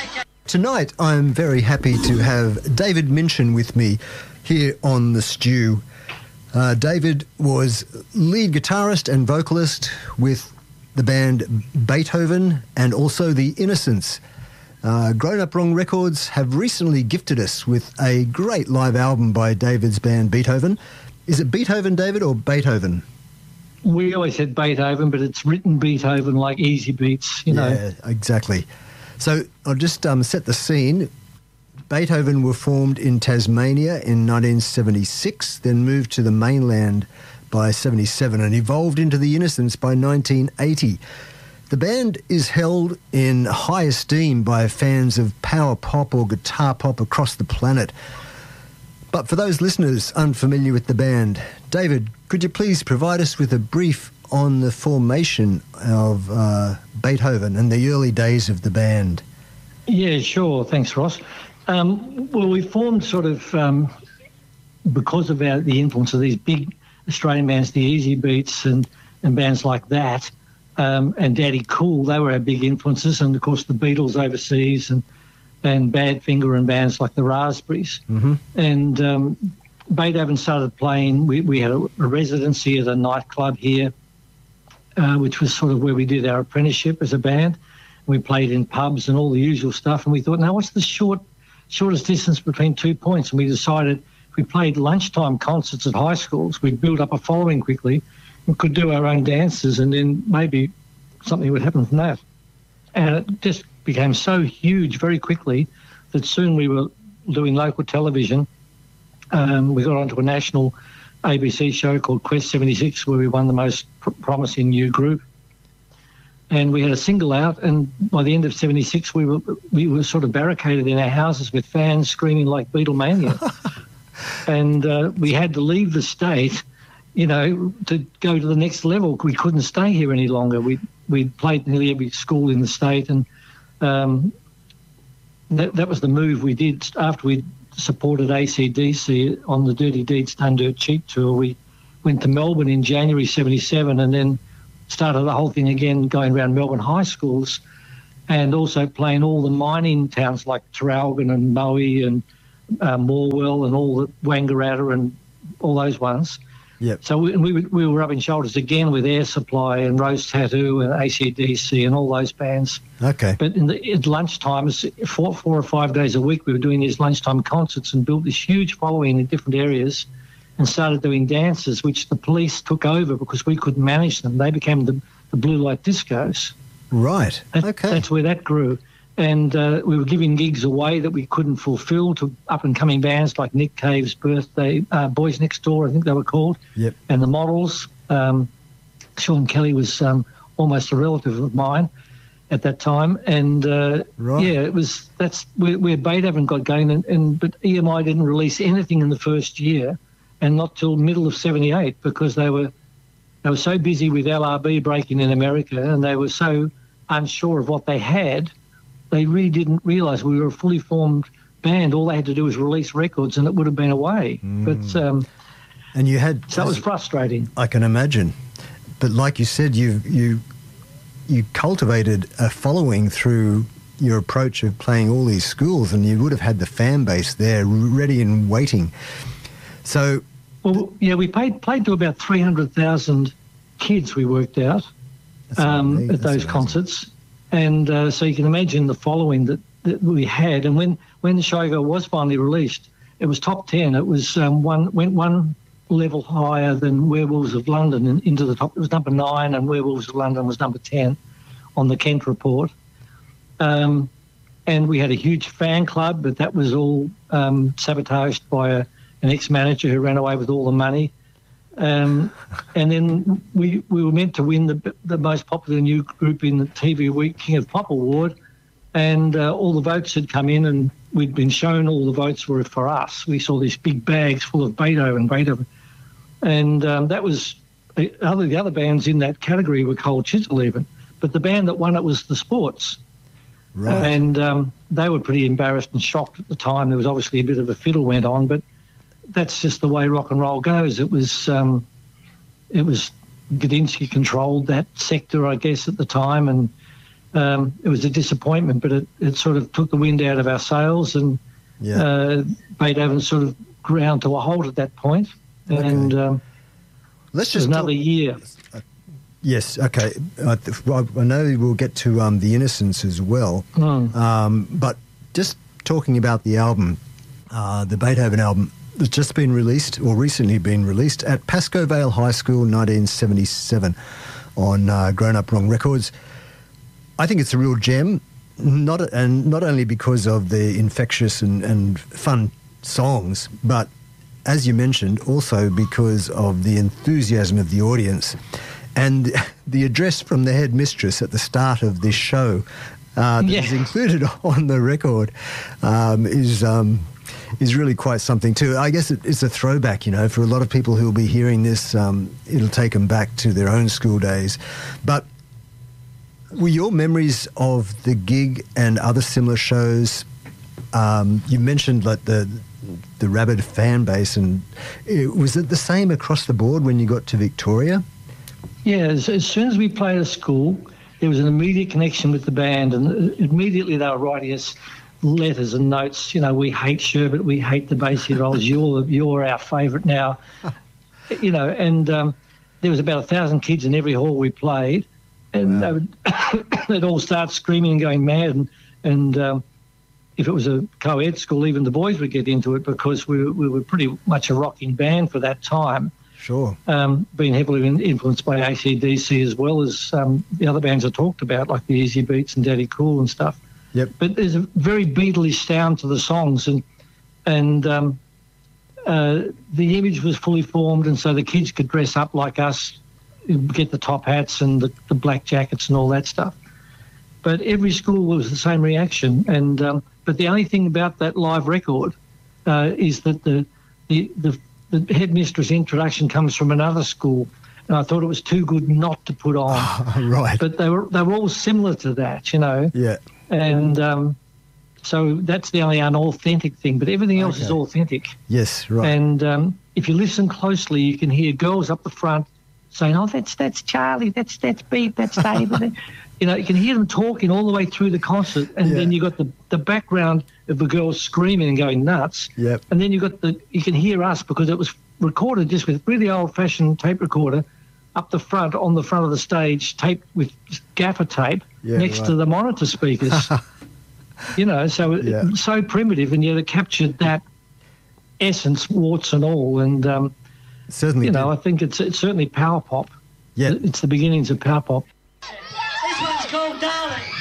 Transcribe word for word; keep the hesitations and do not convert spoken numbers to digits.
Tonight, I'm very happy to have David Minchin with me here on The Stew. Uh, David was lead guitarist and vocalist with the band Beethoven and also The Innocents. Uh, Grown Up Wrong Records have recently gifted us with a great live album by David's band Beethoven. Is it Beethoven, David, or Beethoven? We always said Beethoven, but it's written Beethoven like Easy Beats, you know. Yeah, exactly. So I'll just um, set the scene. Beethoven were formed in Tasmania in nineteen seventy-six, then moved to the mainland by seventy-seven and evolved into The Innocents by nineteen eighty. The band is held in high esteem by fans of power pop or guitar pop across the planet. But for those listeners unfamiliar with the band, David, could you please provide us with a brief on the formation of uh, Beethoven and the early days of the band? Yeah, sure. Thanks, Ross. Um, well, we formed sort of um, because of our, the influence of these big Australian bands, the Easy Beats and, and bands like that, um, and Daddy Cool, they were our big influences, and of course the Beatles overseas and, and Badfinger and bands like the Raspberries. Mm-hmm. And um, Beethoven started playing, we, we had a, a residency at a nightclub here, Uh, which was sort of where we did our apprenticeship as a band. We played in pubs and all the usual stuff, and we thought, now what's the short, shortest distance between two points? And we decided if we played lunchtime concerts at high schools, we'd build up a following quickly and could do our own dances, and then maybe something would happen from that. And it just became so huge very quickly that soon we were doing local television. Um, we got onto a national A B C show called Quest seventy-six, where we won the most pr- promising new group. And we had a single out, and by the end of seventy-six, we were we were sort of barricaded in our houses with fans screaming like Beatlemania. And uh, we had to leave the state, you know, to go to the next level. We couldn't stay here any longer. We we played nearly every school in the state, and um, that, that was the move we did after we supported A C D C on the Dirty Deeds Done Dirt Cheap tour. We went to Melbourne in January seventy-seven and then started the whole thing again, going around Melbourne high schools and also playing all the mining towns like Traralgon and Moe and uh, Morwell and all the Wangaratta and all those ones. Yep. So we, we, we were rubbing shoulders again with Air Supply and Rose Tattoo and A C D C and all those bands. Okay. But in the at lunchtime, four, four or five days a week, we were doing these lunchtime concerts and built this huge following in different areas and started doing dances, which the police took over because we couldn't manage them. They became the, the blue light discos. Right. That, okay. That's where that grew. And uh, we were giving gigs away that we couldn't fulfill to up-and-coming bands like Nick Cave's Birthday, uh, Boys Next Door, I think they were called, Yep. and the Models. Um, Sean Kelly was um, almost a relative of mine at that time. And, uh, Right. yeah, it was that's where, where Beethoven got going. And, and But E M I didn't release anything in the first year and not till middle of seventy-eight because they were they were so busy with L R B breaking in America and they were so unsure of what they had. They really didn't realise we were a fully formed band. All they had to do was release records and it would have been away. Mm. But um, and you had so that was frustrating. I can imagine. But like you said, you you you cultivated a following through your approach of playing all these schools, and you would have had the fan base there ready and waiting. So, well, yeah, we played played to about three hundred thousand kids. We worked out um, at those concerts. And uh, so you can imagine the following that, that we had. And when, when the show was finally released, it was top ten. It was um, one went one level higher than Werewolves of London and into the top. It was number nine, and Werewolves of London was number ten on the Kent Report. Um, and we had a huge fan club, but that was all um, sabotaged by a, an ex-manager who ran away with all the money. Um, and then we we were meant to win the the most popular new group in the T V Week King of Pop Award, and uh, all the votes had come in, and we'd been shown all the votes were for us. We saw these big bags full of Beethoven, Beethoven, and um, that was other the other bands in that category were Cold Chisel even, but the band that won it was the Sports. Right. And um, they were pretty embarrassed and shocked at the time. There was obviously a bit of a fiddle went on, but that's just the way rock and roll goes. It was um, it was Gudinski controlled that sector, I guess, at the time, and um, it was a disappointment, but it, it sort of took the wind out of our sails, and Yeah. uh, Beethoven sort of ground to a halt at that point. And Okay. um, Let's it was just another talk- year. Yes, okay. I, I know we'll get to um, The Innocents as well, Mm. um, but just talking about the album, uh, the Beethoven album, that's just been released, or recently been released, at Pascoe Vale High School, nineteen seventy-seven, on uh, Grown Up Wrong Records. I think it's a real gem, not and not only because of the infectious and, and fun songs, but as you mentioned, also because of the enthusiasm of the audience. And the address from the headmistress at the start of this show uh, that Yeah. is included on the record um, is um, is really quite something too. I guess it, it's a throwback, you know, for a lot of people who will be hearing this. Um, it'll take them back to their own school days. But were your memories of the gig and other similar shows? Um, you mentioned like the the rabid fan base, and it, was it the same across the board when you got to Victoria? Yeah, as, as soon as we played at school, there was an immediate connection with the band, and immediately they were writing us letters and notes. You know, we hate Sherbet, we hate the Basie Rolls, you're, you're our favourite now. You know, and um, there was about a thousand kids in every hall we played, and Wow. they would, they'd all start screaming and going mad, and, and um, if it was a co-ed school, even the boys would get into it because we, we were pretty much a rocking band for that time. Sure. Um, being heavily in- influenced by A C D C as well as um, the other bands I talked about, like the Easy Beats and Daddy Cool and stuff. Yep. But there's a very Beatles sound to the songs, and and um, uh, the image was fully formed, and so the kids could dress up like us, get the top hats and the, the black jackets and all that stuff. But every school was the same reaction, and um, but the only thing about that live record uh, is that the the the the headmistress introduction comes from another school, and I thought it was too good not to put on. Right. But they were they were all similar to that, you know. Yeah. And um, so that's the only unauthentic thing. But everything else is Okay. authentic. Yes. Right. And um, if you listen closely, you can hear girls up the front saying, "Oh, that's that's Charlie, that's that's Beat, that's David." You know, you can hear them talking all the way through the concert, and Yeah. then you got the the background of the girls screaming and going nuts. Yep. And then you got the you can hear us because it was recorded just with really old-fashioned tape recorder up the front on the front of the stage, taped with gaffer tape Yeah, next right. to the monitor speakers. You know, so it, Yeah. so primitive, and yet it captured that essence, warts and all. And um, Certainly. you know, did. I think it's it's certainly power pop. Yeah. It's the beginnings of power pop. This one's called Darling.